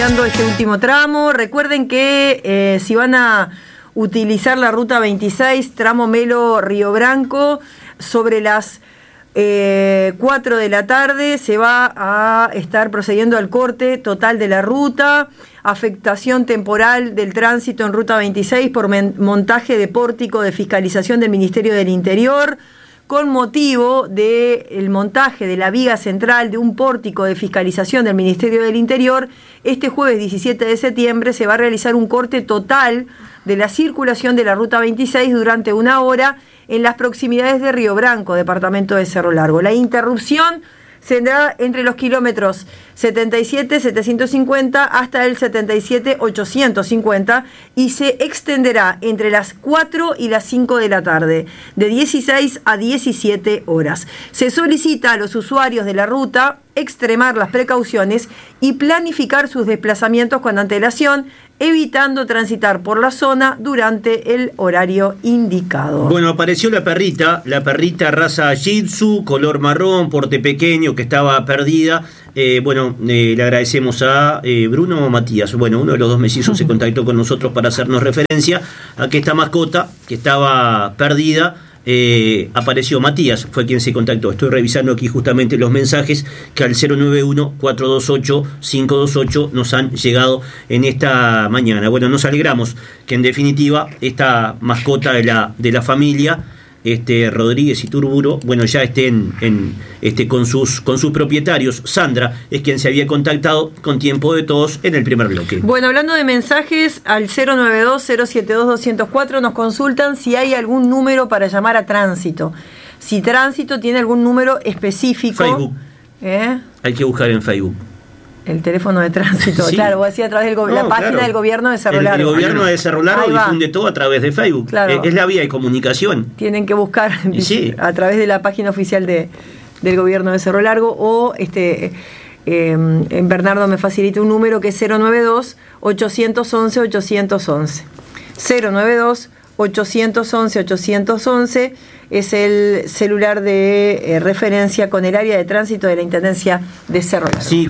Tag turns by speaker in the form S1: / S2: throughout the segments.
S1: Este último tramo, recuerden que si van a utilizar la ruta 26, tramo Melo-Río Branco, sobre las 4 de la tarde se va a estar procediendo al corte total de la ruta, afectación temporal del tránsito en ruta 26 por montaje de pórtico de fiscalización del Ministerio del Interior, con motivo del montaje de la viga central de un pórtico de fiscalización del Ministerio del Interior. Este jueves 17 de septiembre se va a realizar un corte total de la circulación de la ruta 26 durante 1 hora en las proximidades de Río Branco, departamento de Cerro Largo. La interrupción se tendrá entre los kilómetros 77.750 hasta el 77.850 y se extenderá entre las 4 y las 5 de la tarde, de 16 a 17 horas. Se solicita a los usuarios de la ruta extremar las precauciones y planificar sus desplazamientos con antelación, evitando transitar por la zona durante el horario indicado.
S2: Bueno, apareció la perrita raza Shih Tzu, color marrón, porte pequeño, que estaba perdida. Le agradecemos a Bruno Matías, uno de los dos mellizos, se contactó con nosotros para hacernos referencia a que esta mascota, que estaba perdida, apareció. Matías fue quien se contactó. Estoy revisando aquí justamente los mensajes que al 091-428-528 nos han llegado en esta mañana. Bueno, nos alegramos que en definitiva esta mascota de la familia, Rodríguez y Turburo, ya estén con sus propietarios. Sandra es quien se había contactado con Tiempo de Todos en el primer bloque.
S1: Bueno, hablando de mensajes, al 092-072-204 nos consultan si hay algún número para llamar a Tránsito. Si Tránsito tiene algún número específico.
S2: Facebook. Hay que buscar en Facebook.
S1: El teléfono de Tránsito,
S2: sí.
S1: Claro, vos decís a través de la página del gobierno de Cerro Largo.
S2: El gobierno de Cerro Largo difunde todo a través de Facebook.
S1: Claro.
S2: Es la vía de comunicación.
S1: Tienen que buscar
S2: sí.
S1: A través de la página oficial del gobierno de Cerro Largo o en Bernardo me facilita un número que es 092-811-811. 092-811-811 es el celular de referencia con el área de tránsito de la Intendencia de Cerro Largo.
S2: Sí,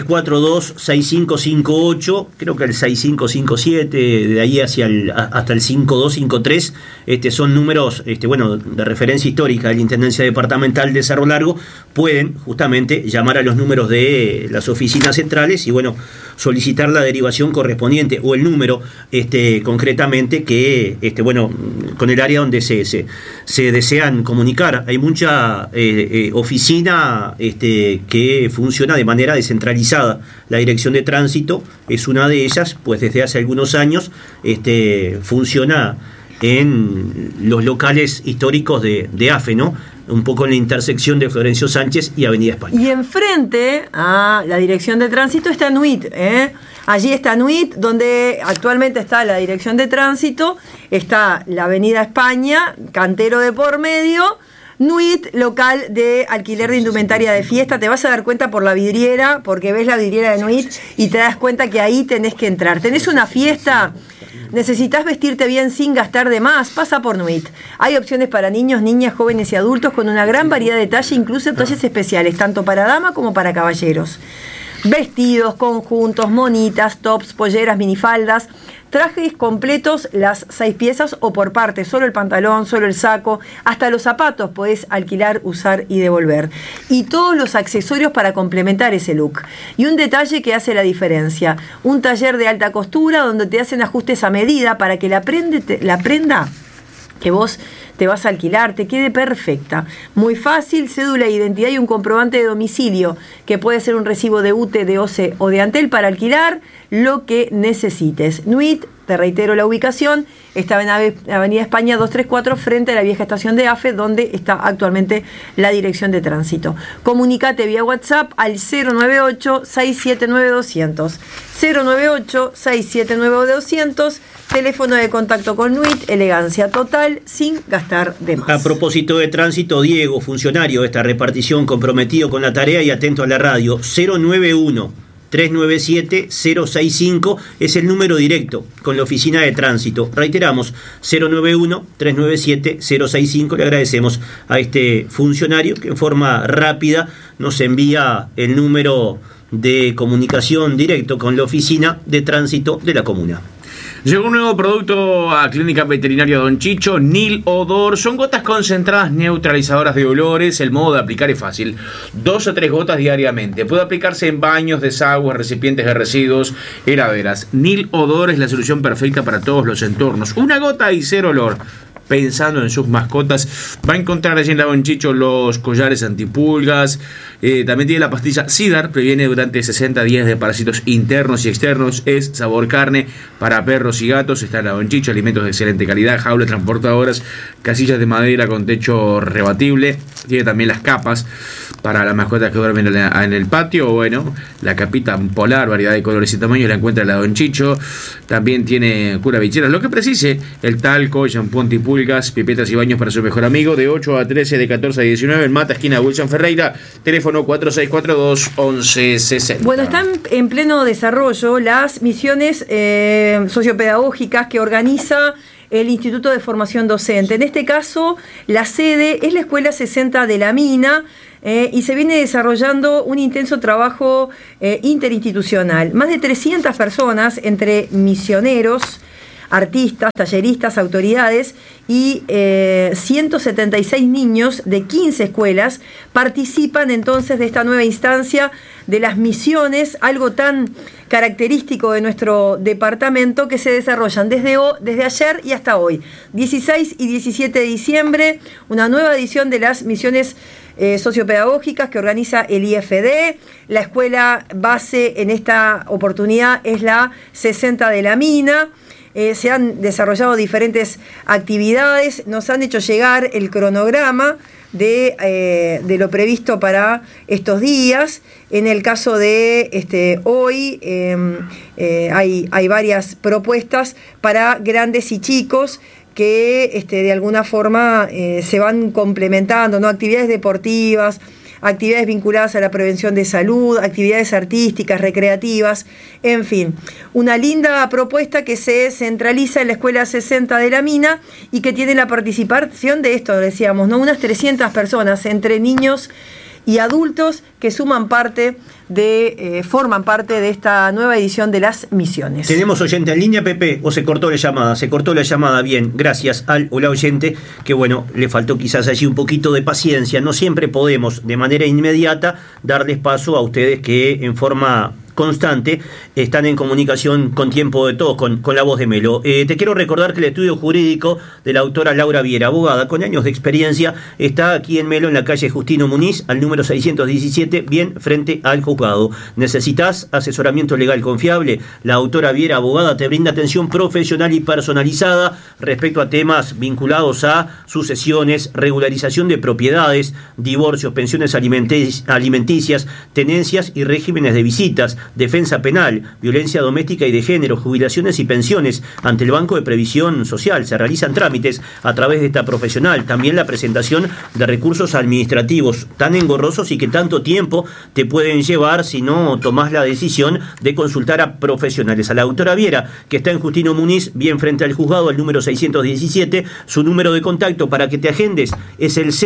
S2: 4642-6558, creo que el 6557, de ahí hasta el 5253, son números de referencia histórica de la Intendencia Departamental de Cerro Largo. Pueden justamente llamar a los números de las oficinas centrales y solicitar la derivación correspondiente o el número concretamente que con el área donde se desean comunicar. Hay mucha oficina que funciona de manera descentralizada. La Dirección de Tránsito es una de ellas, pues desde hace algunos años funciona en los locales históricos de AFE, ¿no? Un poco en la intersección de Florencio Sánchez y Avenida España.
S1: Y enfrente a la Dirección de Tránsito está NUIT, Allí está NUIT, donde actualmente está la Dirección de Tránsito, está la Avenida España, Cantero de por medio, NUIT, local de alquiler de indumentaria de fiesta. Te vas a dar cuenta por la vidriera, porque ves la vidriera de NUIT y te das cuenta que ahí tenés que entrar. Tenés una fiesta, necesitas vestirte bien sin gastar de más, pasa por NUIT. Hay opciones para niños, niñas, jóvenes y adultos con una gran variedad de talles, incluso talles especiales, tanto para dama como para caballeros. Vestidos, conjuntos, monitas, tops, polleras, minifaldas, trajes completos, las 6 piezas o por partes, solo el pantalón, solo el saco, hasta los zapatos podés alquilar, usar y devolver. Y todos los accesorios para complementar ese look. Y un detalle que hace la diferencia, un taller de alta costura donde te hacen ajustes a medida para que la prenda que vos te vas a alquilar te quede perfecta. Muy fácil, cédula de identidad y un comprobante de domicilio, que puede ser un recibo de UTE, de OCE o de Antel para alquilar lo que necesites. NUIT, te reitero la ubicación, está en Avenida España 234, frente a la vieja estación de AFE, donde está actualmente la Dirección de Tránsito. Comunicate vía WhatsApp al 098-679-200. 098-679-200, teléfono de contacto con NUIT, elegancia total, sin gastar de más.
S2: A propósito de tránsito, Diego, funcionario de esta repartición, comprometido con la tarea y atento a la radio, 091-397-065 es el número directo con la oficina de tránsito. Reiteramos, 091-397-065. Le agradecemos a este funcionario que en forma rápida nos envía el número de comunicación directo con la oficina de tránsito de la comuna.
S3: Llegó un nuevo producto a Clínica Veterinaria Don Chicho, Nil Odor. Son gotas concentradas neutralizadoras de olores. El modo de aplicar es fácil. 2 o 3 gotas diariamente. Puede aplicarse en baños, desagües, recipientes de residuos, heladeras. Nil Odor es la solución perfecta para todos los entornos. Una gota y 0 olor. Pensando en sus mascotas, va a encontrar allí en la Don Chicho los collares antipulgas. También tiene la pastilla Cidar, previene durante 60 días de parásitos internos y externos. Es sabor carne para perros y gatos. Está en la Don Chicho, alimentos de excelente calidad, jaulas transportadoras, casillas de madera con techo rebatible. Tiene también las capas para las mascotas que duermen en el patio. Bueno, la capita polar, variedad de colores y tamaños, la encuentra en la Don Chicho. También tiene cura bicheras, lo que precise, el talco, shampoo antipulgas, pipetas y baños para su mejor amigo, de 8 a 13, de 14 a 19, en Mata, esquina Wilson Ferreira, teléfono 4642-1160.
S1: Bueno, están en pleno desarrollo las misiones sociopedagógicas que organiza el Instituto de Formación Docente. En este caso, la sede es la Escuela 60 de la Mina, y se viene desarrollando un intenso trabajo interinstitucional. Más de 300 personas, entre misioneros, artistas, talleristas, autoridades y 176 niños de 15 escuelas participan entonces de esta nueva instancia de las misiones, algo tan característico de nuestro departamento, que se desarrollan desde ayer y hasta hoy, 16 y 17 de diciembre, una nueva edición de las misiones sociopedagógicas que organiza el IFD. La escuela base en esta oportunidad es la 60 de la Mina. Se han desarrollado diferentes actividades, nos han hecho llegar el cronograma de lo previsto para estos días. En el caso de hoy hay varias propuestas para grandes y chicos que de alguna forma se van complementando, ¿no? Actividades deportivas, actividades vinculadas a la prevención de salud, actividades artísticas, recreativas, en fin, una linda propuesta que se centraliza en la Escuela 60 de la Mina y que tiene la participación de esto, decíamos, ¿no? Unas 300 personas, entre niños y adultos, que forman parte de esta nueva edición de las misiones.
S2: ¿Tenemos oyente en línea, Pepe, o se cortó la llamada? Se cortó la llamada, bien, gracias al o la oyente, que bueno, le faltó quizás allí un poquito de paciencia. No siempre podemos de manera inmediata darles paso a ustedes que en forma constante están en comunicación con tiempo de todos, con la voz de Melo. Te quiero recordar que el estudio jurídico de la autora Laura Viera, abogada con años de experiencia, está aquí en Melo, en la calle Justino Muniz, al número 617, bien frente al juzgado. ¿Necesitas asesoramiento legal confiable? La autora Viera, abogada, te brinda atención profesional y personalizada respecto a temas vinculados a sucesiones, regularización de propiedades, divorcios, pensiones alimenticias, tenencias y regímenes de visitas, defensa penal, violencia doméstica y de género, jubilaciones y pensiones. Ante el Banco de Previsión Social se realizan trámites a través de esta profesional. También la presentación de recursos administrativos tan engorrosos y que tanto tiempo te pueden llevar si no tomás la decisión de consultar a profesionales. A la autora Viera, que está en Justino Muniz, bien frente al juzgado, al número 617. Su número de contacto para que te agendes es el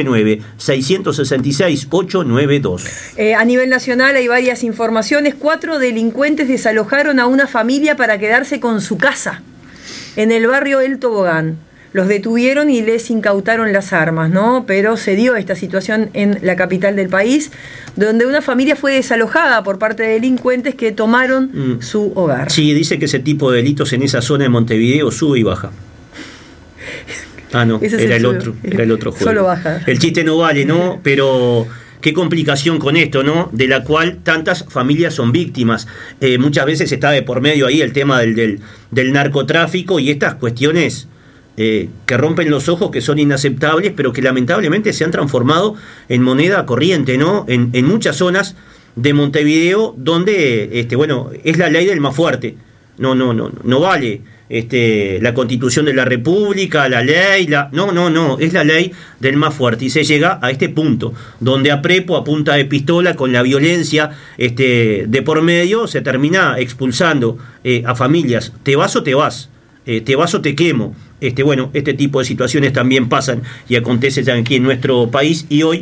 S2: 099-666-892.
S1: A nivel nacional hay varias informaciones. 4 delincuentes desalojaron a una familia para quedarse con su casa en el barrio El Tobogán. Los detuvieron y les incautaron las armas, ¿no? Pero se dio esta situación en la capital del país, donde una familia fue desalojada por parte de delincuentes que tomaron su hogar.
S2: Sí, dice que ese tipo de delitos en esa zona de Montevideo sube y baja. Ah, no, era el otro juego.
S1: Solo baja.
S2: El chiste no vale, ¿no? Pero qué complicación con esto, ¿no? De la cual tantas familias son víctimas. Muchas veces está de por medio ahí el tema del narcotráfico y estas cuestiones que rompen los ojos, que son inaceptables, pero que lamentablemente se han transformado en moneda corriente, ¿no? En muchas zonas de Montevideo, donde es la ley del más fuerte. No vale la Constitución de la República, la ley, no, es la ley del más fuerte, y se llega a este punto donde a prepo, a punta de pistola, con la violencia de por medio, se termina expulsando a familias. Te vas o te vas, te vas o te quemo. Este tipo de situaciones también pasan y acontecen aquí en nuestro país, y hoy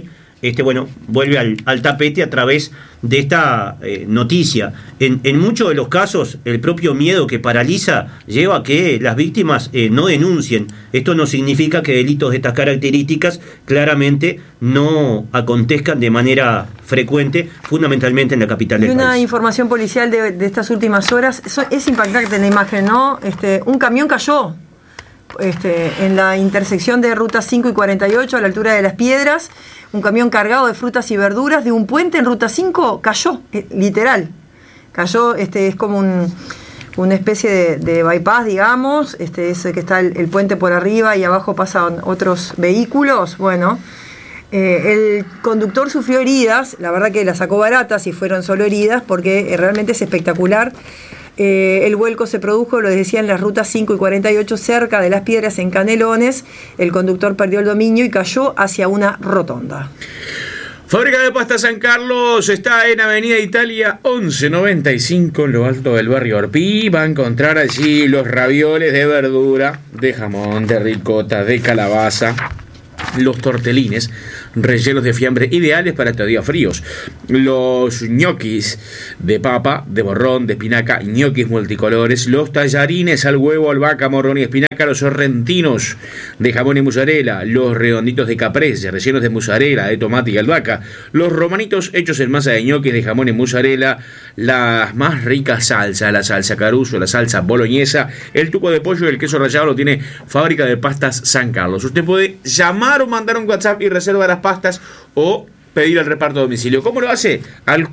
S2: vuelve al tapete a través de esta noticia. En muchos de los casos, el propio miedo que paraliza lleva a que las víctimas no denuncien. Esto no significa que delitos de estas características claramente no acontezcan de manera frecuente, fundamentalmente en la capital del país.
S1: Una información policial de estas últimas horas, es impactante en la imagen, ¿no? Un camión cayó en la intersección de Ruta 5 y 48 a la altura de Las Piedras. Un camión cargado de frutas y verduras de un puente en Ruta 5 cayó, literal. Cayó, es como una especie de bypass, digamos, es que está el puente por arriba y abajo pasan otros vehículos. Bueno, el conductor sufrió heridas, la verdad que la sacó barata si fueron solo heridas, porque realmente es espectacular. El vuelco se produjo, lo decía, en las rutas 5 y 48 cerca de Las Piedras, en Canelones. El conductor perdió el dominio y cayó hacia una rotonda.
S3: Fábrica de Pasta San Carlos está en Avenida Italia 1195, en lo alto del barrio Orpí. Va a encontrar allí los ravioles de verdura, de jamón, de ricota, de calabaza, los tortelines rellenos de fiambre ideales para estos días fríos, los ñoquis de papa, de morrón, de espinaca, ñoquis multicolores, los tallarines al huevo, albahaca, morrón y espinaca, los sorrentinos de jamón y mozzarella, los redonditos de caprese rellenos de mozzarella, de tomate y albahaca, los romanitos hechos en masa de ñoquis de jamón y mozzarella, las más ricas salsas, la salsa caruso, la salsa boloñesa, el tuco de pollo y el queso rallado lo tiene Fábrica de Pastas San Carlos. Usted puede llamar o mandar un WhatsApp y reservar las pastas o pedir el reparto a domicilio. ¿Cómo lo hace? Al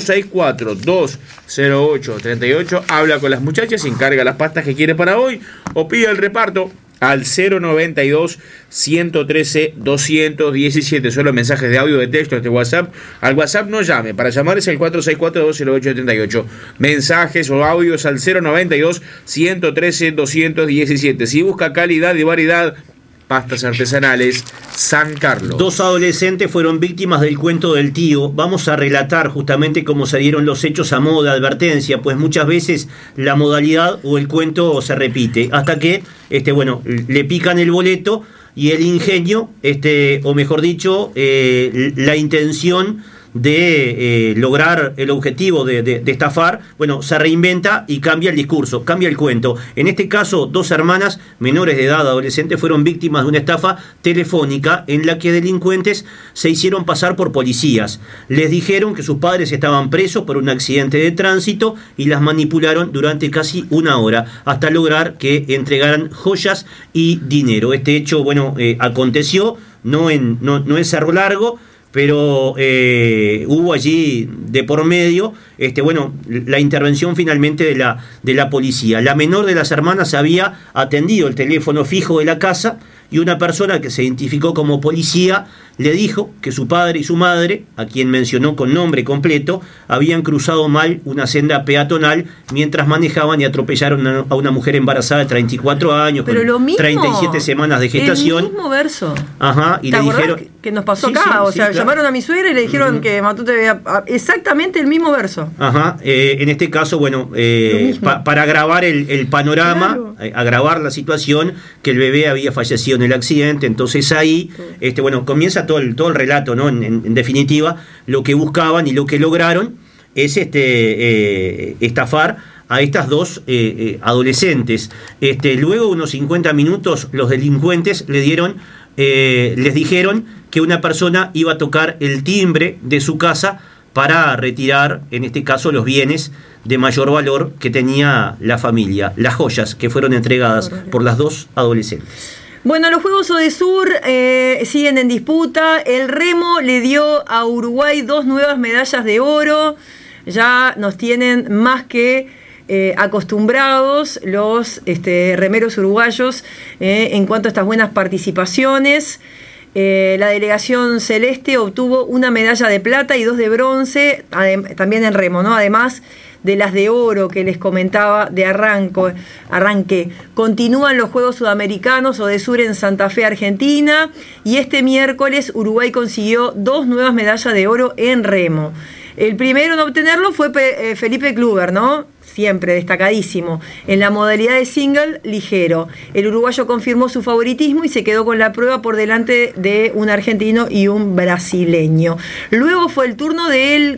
S3: 464-208-38. Habla con las muchachas, encarga las pastas que quiere para hoy o pide el reparto al 092-113-217. Solo mensajes de audio, de texto, WhatsApp. Al WhatsApp no llame. Para llamar es el 464-208-38. Mensajes o audios al 092-113-217. Si busca calidad y variedad, Pastas Artesanales San Carlos.
S2: 2 adolescentes fueron víctimas del cuento del tío. Vamos a relatar justamente cómo se dieron los hechos a modo de advertencia, pues muchas veces la modalidad o el cuento se repite, hasta que le pican el boleto y el ingenio, o mejor dicho, la intención de lograr el objetivo de estafar, se reinventa y cambia el discurso, cambia el cuento. En este caso, 2 hermanas menores de edad, adolescentes, fueron víctimas de una estafa telefónica en la que delincuentes se hicieron pasar por policías. Les dijeron que sus padres estaban presos por un accidente de tránsito y las manipularon durante casi 1 hora hasta lograr que entregaran joyas y dinero. Este hecho, aconteció no en Cerro Largo, pero hubo allí de por medio la intervención finalmente de la policía. La menor de las hermanas había atendido el teléfono fijo de la casa y una persona que se identificó como policía le dijo que su padre y su madre, a quien mencionó con nombre completo, habían cruzado mal una senda peatonal mientras manejaban y atropellaron a una mujer embarazada de 34 años,
S1: pero con
S2: lo mismo, 37 semanas de gestación.
S1: El mismo verso.
S2: Ajá, y
S1: ¿te
S2: le
S1: acordás
S2: dijeron
S1: que nos pasó acá? Llamaron a mi suegra y le dijeron que Matute había exactamente el mismo verso.
S2: Ajá, en este caso, para agravar el panorama, claro, agravar la situación, que el bebé había fallecido en el accidente. Entonces ahí, comienza todo el relato, ¿no? En definitiva, lo que buscaban y lo que lograron es estafar a estas 2 adolescentes. Luego, unos 50 minutos, los delincuentes les dijeron que una persona iba a tocar el timbre de su casa para retirar, en este caso, los bienes de mayor valor que tenía la familia, las joyas que fueron entregadas por las 2 adolescentes.
S1: Bueno, los Juegos Odesur siguen en disputa. El remo le dio a Uruguay 2 nuevas medallas de oro. Ya nos tienen más que acostumbrados los remeros uruguayos en cuanto a estas buenas participaciones. La delegación celeste obtuvo una medalla de plata y 2 de bronce, también en remo, ¿no? Además de las de oro que les comentaba de arranque. Continúan los Juegos Sudamericanos Odesur en Santa Fe, Argentina, y este miércoles Uruguay consiguió 2 nuevas medallas de oro en remo. El primero en obtenerlo fue Felipe Kluber, ¿no? Siempre destacadísimo en la modalidad de single ligero. El uruguayo confirmó su favoritismo y se quedó con la prueba por delante de un argentino y un brasileño. Luego fue el turno del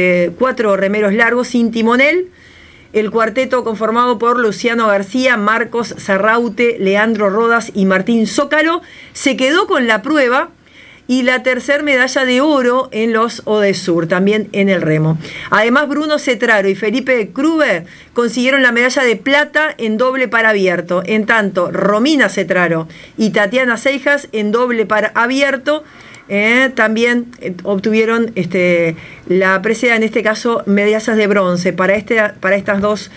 S1: 4 remeros largos sin timonel. El cuarteto conformado por Luciano García, Marcos Sarraute, Leandro Rodas y Martín Zócalo se quedó con la prueba y la tercer medalla de oro en los Odesur, también en el remo. Además, Bruno Cetraro y Felipe Kluber consiguieron la medalla de plata en doble para abierto. En tanto, Romina Cetraro y Tatiana Seijas en doble para abierto también obtuvieron la presea, en este caso, medallas de bronce para estas dos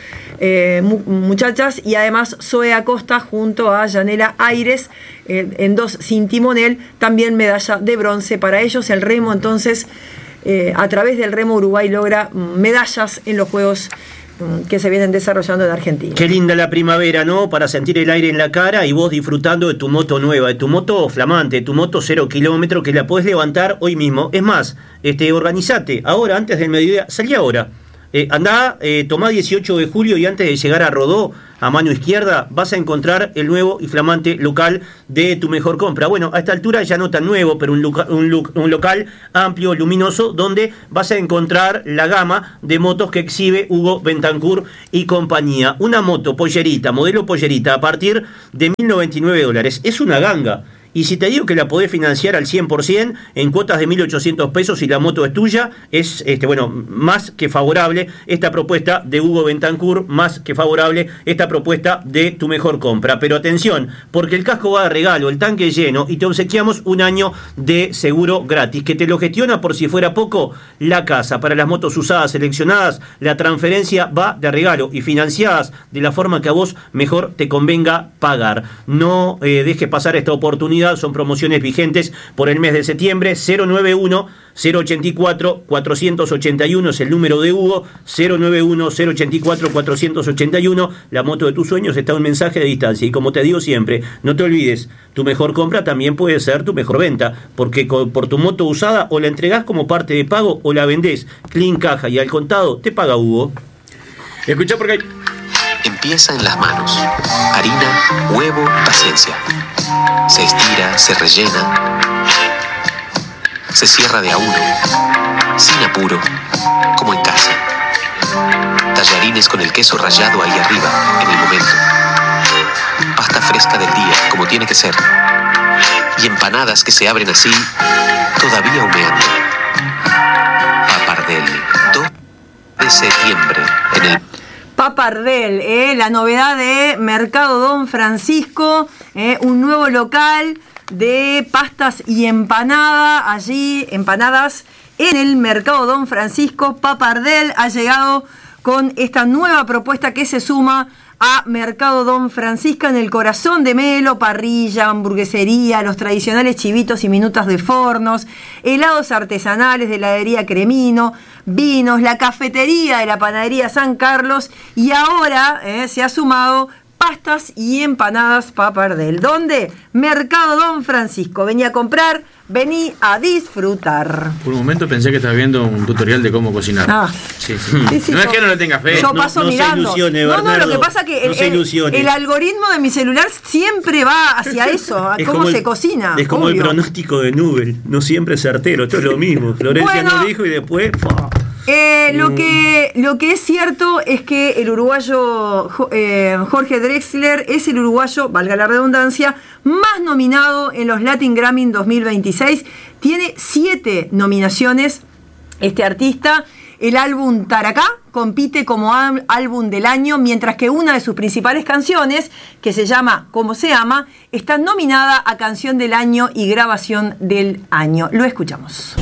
S1: muchachas, y además Zoe Acosta junto a Yanela Aires en 2 sin timonel, también medalla de bronce para ellos. El remo, entonces, a través del remo, Uruguay logra medallas en los Juegos que se vienen desarrollando en Argentina.
S2: Qué linda la primavera, ¿no? Para sentir el aire en la cara y vos disfrutando de tu moto nueva, de tu moto flamante, de tu moto 0 kilómetro, que la podés levantar hoy mismo. Es más, organizate ahora, antes del mediodía, salí ahora. Andá, tomá 18 de julio y antes de llegar a Rodó, a mano izquierda, vas a encontrar el nuevo y flamante local de Tu Mejor Compra. Bueno, a esta altura ya no tan nuevo, pero un local amplio, luminoso, donde vas a encontrar la gama de motos que exhibe Hugo Bentancur y compañía. Una moto pollerita, modelo pollerita, a partir de $1.099. Es una ganga. Y si te digo que la podés financiar al 100% en cuotas de 1.800 pesos y la moto es tuya, es más que favorable esta propuesta de Hugo Bentancur, más que favorable esta propuesta de Tu Mejor Compra. Pero atención, porque el casco va de regalo, el tanque lleno, y te obsequiamos un año de seguro gratis, que te lo gestiona, por si fuera poco, La Casa. Para las motos usadas seleccionadas, la transferencia va de regalo y financiadas de la forma que a vos mejor te convenga pagar. No dejes pasar esta oportunidad. Son promociones vigentes por el mes de septiembre. 091-084-481 es el número de Hugo. 091-084-481. La moto de tus sueños está a un mensaje de distancia. Y como te digo siempre, no te olvides, tu mejor compra también puede ser tu mejor venta, porque por tu moto usada o la entregás como parte de pago o la vendés clean caja y al contado te paga Hugo.
S3: Escuchá porque
S4: empieza en las manos. Harina, huevo, paciencia. Se estira, se rellena, se cierra de a uno, sin apuro, como en casa. Tallarines con el queso rallado ahí arriba, en el momento. Pasta fresca del día, como tiene que ser. Y empanadas que se abren así, todavía humeando. Papardel, 2 de septiembre, en el...
S1: Papardel, la novedad de Mercado Don Francisco, un nuevo local de pastas y empanadas en el Mercado Don Francisco. Papardel ha llegado con esta nueva propuesta que se suma a Mercado Don Francisco, en el corazón de Melo: parrilla, hamburguesería, los tradicionales chivitos y minutas de fornos, helados artesanales de heladería Cremino, vinos, la cafetería de la panadería San Carlos, y ahora se ha sumado pastas y empanadas Papardel. ¿Dónde? Mercado Don Francisco. Vení a comprar, vení a disfrutar.
S3: Por un momento pensé que estabas viendo un tutorial de cómo cocinar.
S1: Sí,
S3: no es que no le tengas fe.
S1: Yo paso mirando.
S2: Se ilusione, Bernardo.
S1: Lo que pasa es que el algoritmo de mi celular siempre va hacia eso, a cómo se cocina.
S2: Es como obvio. El pronóstico de Nubel, no siempre es certero. Esto es lo mismo. Florencia nos dijo y después...
S1: Lo que es cierto es que el uruguayo Jorge Drexler es el uruguayo, valga la redundancia, más nominado en los Latin Grammy 2026. Tiene 7 nominaciones este artista. El álbum Taracá compite como álbum del año, mientras que una de sus principales canciones, que se llama Como se ama, está nominada a Canción del Año y Grabación del Año. Lo escuchamos.